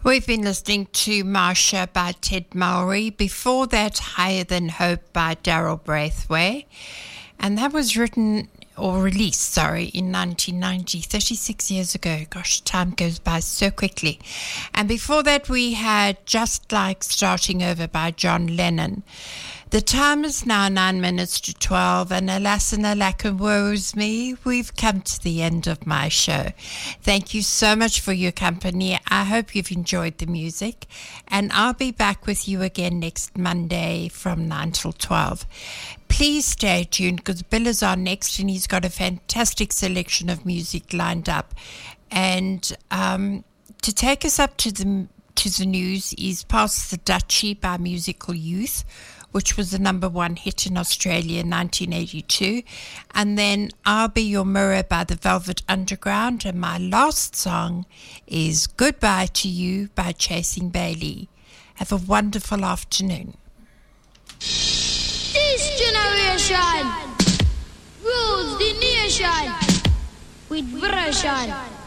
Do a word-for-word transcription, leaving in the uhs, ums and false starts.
We've been listening to Marsha by Ted Mowry. Before that, Higher Than Hope by Daryl Braithwaite. And that was written or released, sorry, in nineteen ninety, thirty-six years ago. Gosh, time goes by so quickly. And before that, we had Just Like Starting Over by John Lennon. The time is now nine minutes to twelve, and alas and alack and woe is me, we've come to the end of my show. Thank you so much for your company. I hope you've enjoyed the music, and I'll be back with you again next Monday from nine till twelve. Please stay tuned, because Bill is on next, and he's got a fantastic selection of music lined up. And um, to take us up to the, to the news is Pass the Dutchie by Musical Youth, which was the number one hit in Australia in nineteen eighty-two. And then I'll Be Your Mirror by the Velvet Underground. And my last song is Goodbye to You by Chasing Bailey. Have a wonderful afternoon. This generation rules the nation with version.